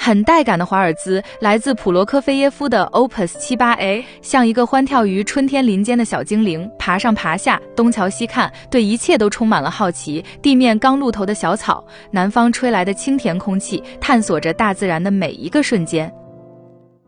很带感的华尔兹来自普罗科菲耶夫的 Opus 78A， 像一个欢跳于春天林间的小精灵，爬上爬下，东瞧西看，对一切都充满了好奇。地面刚露头的小草，南方吹来的清甜空气，探索着大自然的每一个瞬间。